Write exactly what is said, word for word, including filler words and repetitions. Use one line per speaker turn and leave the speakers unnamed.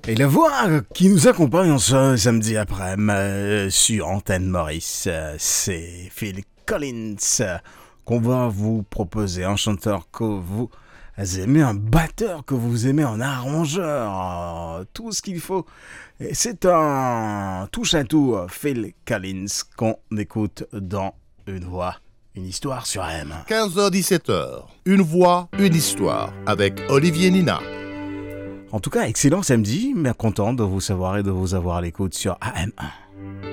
Et la voix qui nous accompagne en ce samedi après-midi euh, sur Antenne Maurice, euh, c'est Phil Collins euh, qu'on va vous proposer, un chanteur que vous aimez, un batteur que vous aimez, un arrangeur, euh, tout ce qu'il faut. Et c'est un touche-à-tout euh, Phil Collins qu'on écoute dans Une voix, une histoire sur M.
quinze heures dix-sept heures, Une voix, une histoire avec Olivier Nina.
En tout cas, excellent samedi, mais content de vous savoir et de vous avoir à l'écoute sur A M un.